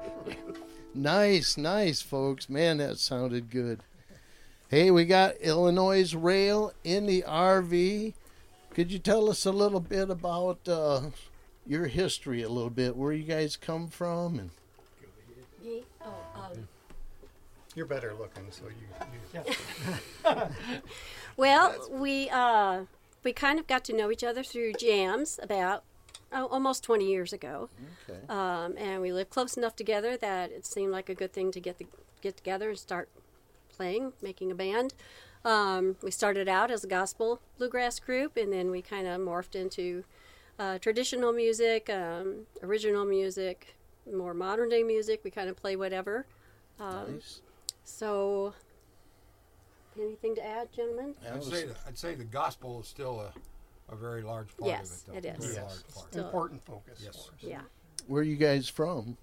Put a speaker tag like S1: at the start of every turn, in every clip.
S1: Nice, folks. Man, that sounded good. Hey, we got Illinois Rail in the RV. Could you tell us a little bit about your history a little bit, where you guys come from? And
S2: Me?
S3: You're better looking, so you
S2: Well, we kind of got to know each other through jams about almost 20 years ago.
S1: Okay.
S2: And we lived close enough together that it seemed like a good thing to get together and start playing, making a band. We started out as a gospel bluegrass group, and then we kind of morphed into traditional music, original music, more modern day music. We kind of play whatever.
S1: Nice.
S2: So, anything to add, gentlemen?
S4: I'd say the gospel is still a very large part
S2: Yes,
S4: of it.
S2: it is.
S4: Very
S3: Yes.
S4: large part.
S2: Still-
S3: important focus
S4: Yes.
S3: for us.
S2: Yeah.
S1: Where are you guys from?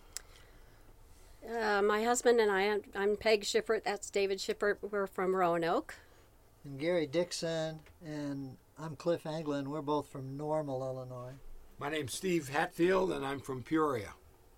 S2: My husband and I'm Peg Shippert. That's David Shippert. We're from Roanoke.
S5: And Gary Dixon, and I'm Cliff Anglin. We're both from Normal, Illinois.
S4: My name's Steve Hatfield, and I'm from Peoria.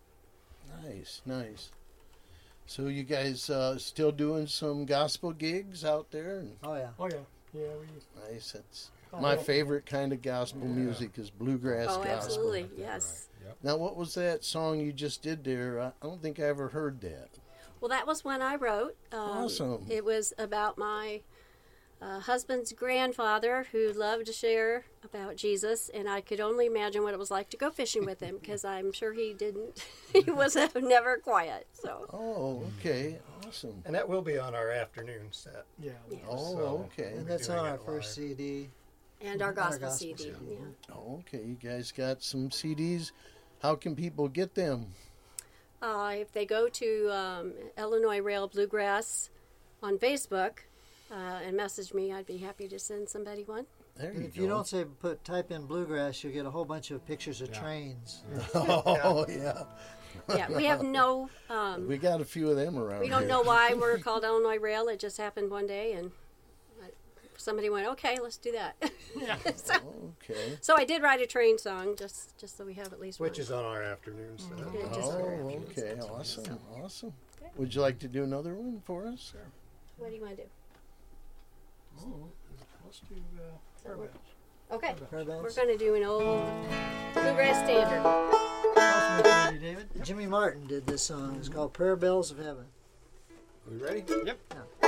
S1: Nice. So you guys still doing some gospel gigs out there?
S5: Oh, yeah.
S6: Oh, yeah. Yeah,
S1: Nice. That's my favorite kind of gospel music is bluegrass
S2: Oh,
S1: gospel.
S2: absolutely. Yes.
S4: Right. Yep.
S1: Now, what was that song you just did there? I don't think I ever heard that.
S2: Well, that was one I wrote.
S1: Awesome.
S2: It was about my husband's grandfather who loved to share about Jesus, and I could only imagine what it was like to go fishing with him because I'm sure he didn't. He was never quiet. So.
S1: Oh, okay. Awesome.
S3: And that will be on our afternoon set.
S6: yeah.
S1: Oh,
S3: So-
S1: okay.
S5: And that's
S3: doing
S5: on our
S3: it
S5: first
S3: live.
S5: CD.
S2: And our gospel
S5: gospel
S2: CD.
S5: CD.
S2: Yeah.
S1: Okay, you guys got some CDs. How can people get them?
S2: If they go to Illinois Rail Bluegrass on Facebook and message me, I'd be happy to send somebody one.
S1: There
S5: And
S1: you
S5: if
S1: go.
S5: you don't type in bluegrass, you'll get a whole bunch of pictures of trains.
S1: Oh, yeah.
S2: Yeah, we have no.
S1: We got a few of them around
S2: We don't
S1: here.
S2: know why we're called Illinois Rail. It just happened one day, and somebody went, "Okay, let's do that."
S1: Okay.
S2: So I did write a train song, just so we have at least
S3: Which
S2: one.
S3: is on our afternoon set.
S2: Yeah, just for
S1: Oh,
S2: reference.
S1: okay. Awesome. Would you like to do another one for us?
S2: What do you want to do?
S6: Let's do
S2: That work? Okay,
S5: Prayer
S2: we're
S5: bands.
S2: going to do an old bluegrass standard.
S5: Jimmy Martin did this song. It's called Prayer Bells of Heaven.
S4: Are we ready?
S6: Yep.
S5: Yeah.